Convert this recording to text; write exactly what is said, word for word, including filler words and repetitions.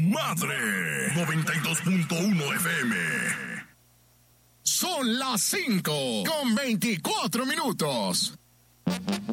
madre. noventa y dos punto uno F M. Son las cinco con veinticuatro minutos.